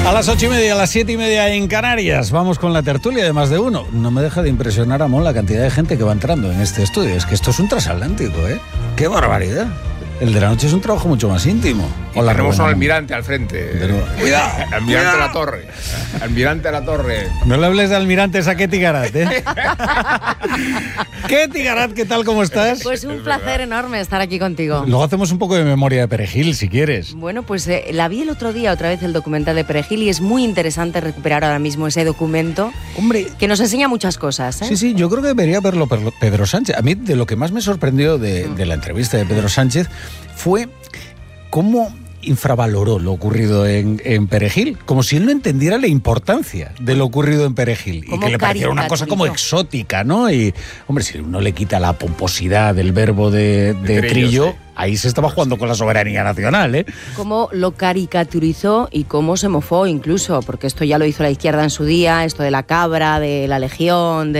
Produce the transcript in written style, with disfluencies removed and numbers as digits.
A las 8:30, a las 7:30 en Canarias. Vamos con la tertulia de Más de Uno. No me deja de impresionar, Amón, la cantidad de gente que va entrando en este estudio. Es que esto es un transatlántico, ¿eh? ¡Qué barbaridad! El de la noche es un trabajo mucho más íntimo. Y tenemos un almirante al frente. Cuidado. Almirante a la torre. Almirante a la torre. No le hables de almirantes a Ketty Garat, ¿eh? Ketty Garat, ¿qué tal? ¿Cómo estás? Pues un placer enorme estar aquí contigo. Luego hacemos un poco de memoria de Perejil, si quieres. Bueno, pues la vi el otro día otra vez el documental de Perejil y es muy interesante recuperar ahora mismo ese documento. Hombre, que nos enseña muchas cosas, ¿eh? Sí, yo creo que debería verlo Pedro Sánchez. A mí de lo que más me sorprendió de la entrevista de Pedro Sánchez fue cómo infravaloró lo ocurrido en Perejil, como si él no entendiera la importancia de lo ocurrido en Perejil y que le pareciera una cosa como exótica, ¿no? Y, hombre, si uno le quita la pomposidad del verbo de Trillo, sí. Ahí se estaba jugando con la soberanía nacional, ¿eh? Cómo lo caricaturizó y cómo se mofó incluso, porque esto ya lo hizo la izquierda en su día, esto de la cabra, de la legión,